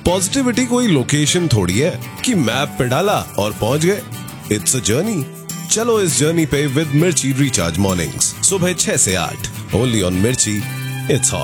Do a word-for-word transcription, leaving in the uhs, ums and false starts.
Positivity कोई location थोड़ी है कि मैप पे डाला और पहुंच गए। It's a journey. चलो इस जर्नी पे विद मिर्ची रिचार्ज मॉर्निंग्स सुबह छह से आठ ओनली ऑन मिर्ची। It's hot.